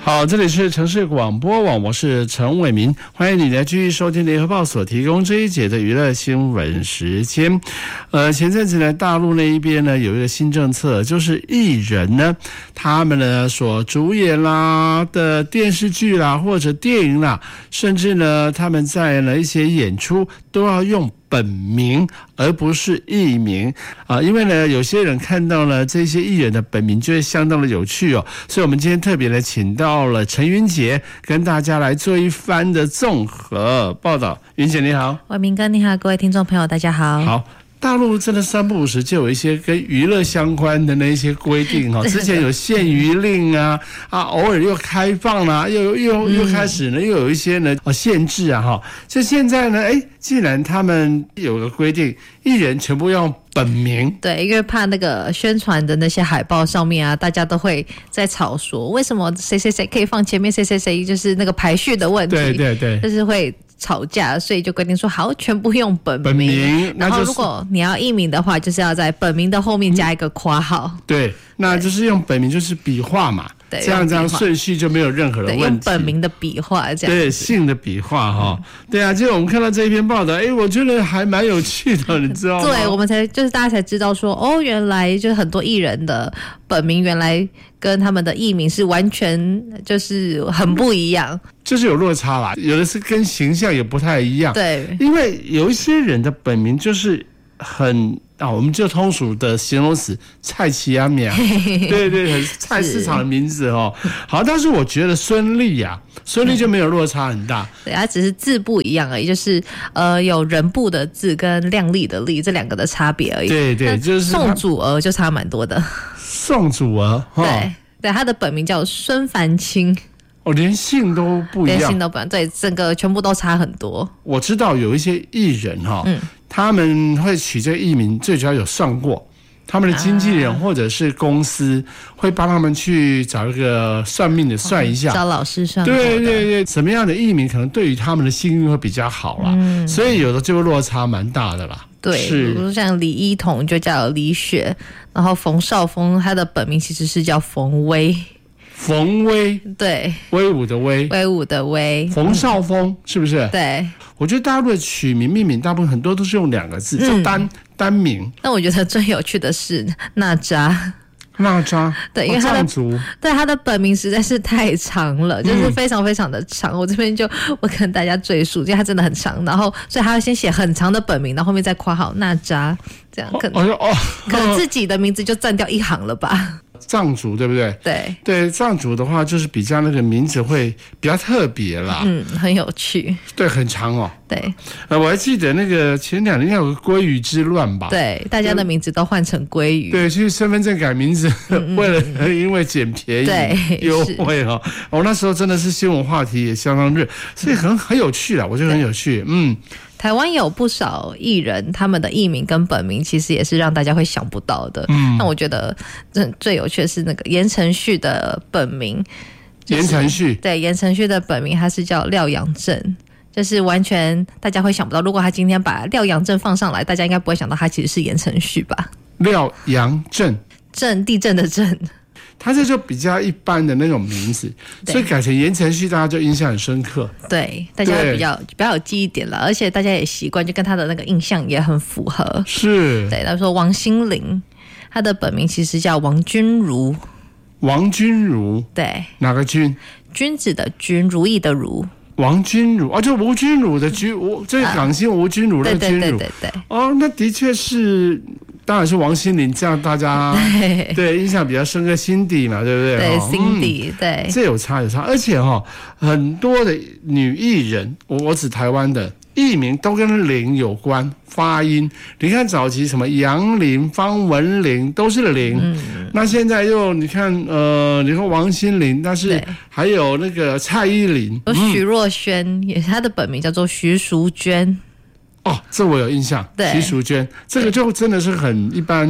好，这里是城市广播网，我是陈伟民，欢迎你来继续收听联合报所提供这一节的娱乐新闻时间。前阵子呢，大陆那一边呢有一个新政策，就是艺人呢，他们呢所主演啦的电视剧啦或者电影啦，甚至呢他们在一些演出都要用本名而不是艺名因为呢有些人看到了这些艺人的本名就会相当的有趣哦，所以我们今天特别的请到了陈云杰跟大家来做一番的综合报道。云杰你好。 伟民哥你好，各位听众朋友大家好。 好，大陆真的三不五时就有一些跟娱乐相关的那一些规定之前有限娱令偶尔又开放啦，又开始呢又有一些呢限制就现在呢既然他们有个规定，艺人全部用本名， 对，因为怕那个宣传的那些海报上面大家都会在吵说为什么谁谁谁可以放前面谁谁谁，就是那个排序的问题，对，就是会吵架，所以就规定说好，全部用本名，然后如果你要艺名的话，就是要在本名的后面加一个括号， 对，那就是用本名就是笔画嘛， 对， 这样顺序就没有任何的问题， 用本名的笔画这样， 对，姓的笔画对啊，结果我们看到这一篇报道，我觉得还蛮有趣的，你知道吗？ 对，我们就是大家才知道说原来就是很多艺人的本名原来跟他们的艺名是完全就是很不一样， 就是有落差啦，有的是跟形象也不太一样。 对， 因为有一些人的本名就是很我们就通俗的形容词蔡奇亚米对，很菜市场的名字好，但是我觉得孙俪就没有落差很大， 对，它只是字不一样而已，就是有人部的字跟亮丽的丽这两个的差别而已。 对，就是宋祖儿就差蛮多的。 宋祖儿对，他的本名叫孙凡清。 连姓都不一样， 连姓都不一样，对，整个全部都差很多。 我知道有一些艺人他们会取这个艺名，最主要有算过，他们的经纪人或者是公司会帮他们去找一个算命的算一下， 找老师算过的。 对，什么样的艺名可能对于他们的幸运会比较好啦，所以有的就会落差蛮大的啦。 对，比如说像李一桐就叫李雪，然后冯绍峰他的本名其实是叫冯威。 冯威，对，威武的威， 威武的威， 冯绍峰是不是？ 对， 我觉得大陆的取名命名大部分很多都是用两个字，叫单名。 但我觉得最有趣的是娜扎，对，因为他的本名实在是太长了，就是非常非常的长。我这边我跟大家赘述，因为他真的很长，然后所以他要先写很长的本名，然后后面再括号娜扎，这样可能自己的名字就占掉一行了吧。 藏族对不对？对，藏族的话就是比较那个名字会比较特别啦， 很有趣， 对，很长对， 我还记得那个前2年应该有个鲑鱼之乱吧？ 对，大家的名字都换成鲑鱼， 对，去身份证改名字，为了因为捡便宜对优惠那时候真的是新闻话题也相当热，所以很有趣啦，我觉得很有趣， 台湾有不少艺人，他们的艺名跟本名其实也是让大家会想不到的。那我觉得最有趣的是那个言承旭的本名， 言承旭， 对，言承旭的本名他是叫廖阳正，就是完全大家会想不到，如果他今天把廖阳正放上来，大家应该不会想到他其实是言承旭吧？ 廖阳正， 地震的震。 他这就比较一般的那种名字，所以改成言承旭，大家就印象很深刻。 对，大家比较有记忆点了，而且大家也习惯，就跟他的那个印象也很符合。 是， 对，他说王心凌，他的本名其实叫王君如。 王君如， 对， 哪个君？ 君子的君，如意的如。 王君如就吴君如的君，这个港星吴君如的君如。 对， 那的确是。当然是王心凌，这样大家对印象比较深刻，Cindy嘛，对不对？ 对，Cindy，对， 这有差，而且很多的女艺人，我指台湾的艺名都跟凌有关，发音。你看早期什么杨林、方文琳都是林，那现在又你看你说王心凌，但是还有那个蔡依林， 有许若瑄，也是她的本名叫做徐淑娟。 这我有印象，徐淑娟，这个就真的是很一般，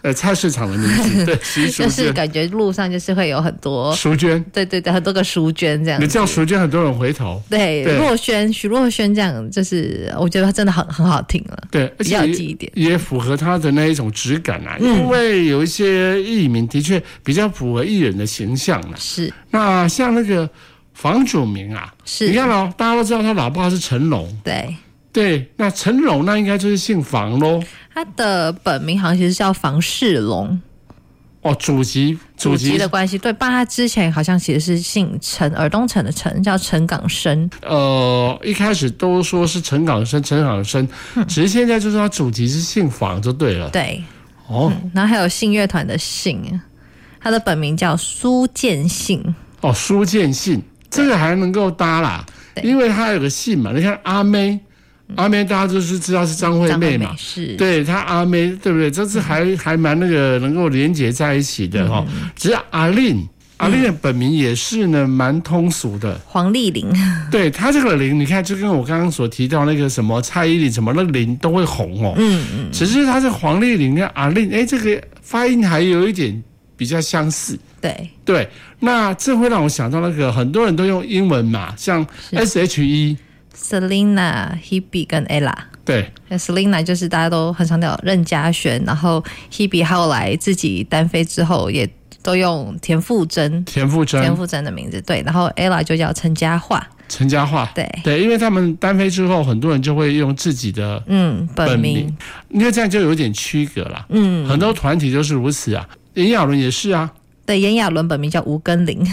菜市场的名字，对，徐淑娟， 就是感觉路上就是会有很多淑娟， 对，很多个淑娟这样子。 你叫淑娟，很多人回头。 对，若萱，许若萱这样，就是我觉得真的很好听了。 对，而且比较记一点， 也符合他的那一种质感啊。因为有一些艺名的确比较符合艺人的形象了。 是， 那像那个房祖名啊， 是， 你看哦，大家都知道他老爸是成龙。对，那成龙那应该就是姓房咯。 他的本名好像其实叫房世龙。 哦，祖籍的关系，对，爸他之前好像其实是姓陈，尔东陈的陈，叫陈港生。 一开始都说是陈港生，只是现在就说他祖籍是姓房就对了。 对，然后还有信乐团的信，他的本名叫苏建信。 哦，苏建信，这个还能够搭啦，因为他有个姓嘛，你看阿妹。阿妹大家就是知道是张惠妹嘛， 是， 对，她阿妹对不对？这是还蛮那个能够连结在一起的哈。只是阿令的本名也是呢蛮通俗的， 黄丽玲。 对，她这个玲，你看就跟我刚刚所提到那个什么蔡依林什么那个玲都会红哦。只是她是黄丽玲跟阿令，这个发音还有一点比较相似。对，那这会让我想到那个很多人都用英文嘛，像 SHE。Selena、Hebe 跟 Ella， 对 ，Selena 就是大家都很常叫任嘉萱，然后 Hebe 后来自己单飞之后，也都用田馥甄的名字，对，然后 Ella 就叫陈嘉桦，对，因为他们单飞之后，很多人就会用自己的本名，因为这样就有点区隔啦。很多团体就是如此啊，炎亚纶也是啊， 对，炎亚纶本名叫吴根玲，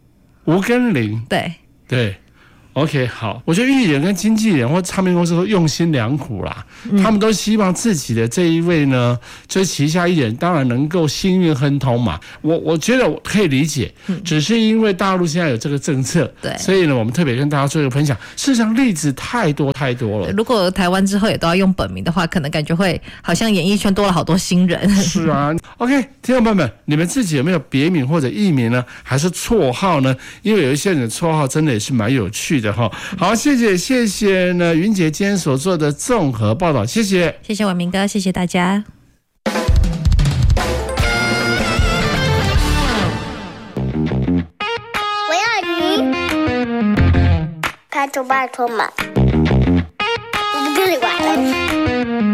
对。OK， 好，我觉得艺人跟经纪人或唱片公司都用心良苦啦，他们都希望自己的这一位呢，就是旗下艺人当然能够星运亨通嘛。我觉得我可以理解，只是因为大陆现在有这个政策， 对， 所以呢，我们特别跟大家做一个分享。事实上，例子太多了。 如果台湾之后也都要用本名的话，可能感觉会好像演艺圈多了好多新人。 是啊 ，OK， 听众朋友们，你们自己有没有别名或者艺名呢？还是绰号呢？因为有一些人的绰号真的也是蛮有趣的。好，谢谢呢，云姐今天所做的综合报道，谢谢婉明哥，谢谢大家。 我要你，拜托嘛，我不跟你玩了。